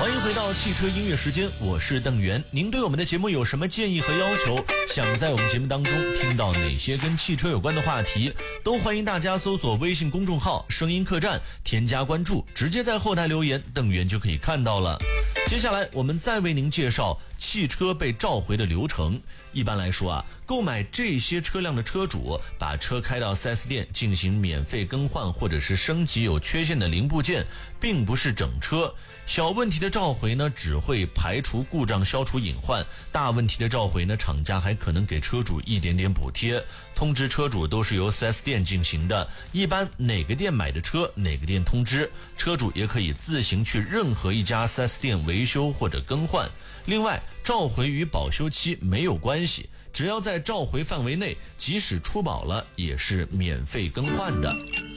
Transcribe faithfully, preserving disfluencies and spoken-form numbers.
欢迎回到汽车音乐时间，我是邓源。您对我们的节目有什么建议和要求？想在我们节目当中听到哪些跟汽车有关的话题，都欢迎大家搜索微信公众号声音客栈，添加关注，直接在后台留言，邓源就可以看到了。接下来我们再为您介绍汽车被召回的流程。一般来说啊，购买这些车辆的车主把车开到 四 S 店进行免费更换或者是升级有缺陷的零部件，并不是整车。小问题的召回呢，只会排除故障消除隐患，大问题的召回呢，厂家还可能给车主一点点补贴。通知车主都是由 四 S 店进行的，一般哪个店买的车哪个店通知，车主也可以自行去任何一家 四 S 店维修或者更换。另外，召回与保修期没有关系，只要在召回范围内，即使出保了也是免费更换的。